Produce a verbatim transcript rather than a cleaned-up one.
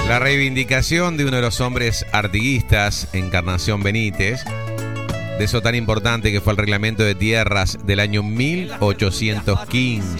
La reivindicación de uno de los hombres artiguistas, Encarnación Benítez, de eso tan importante que fue el reglamento de tierras del año mil ochocientos quince.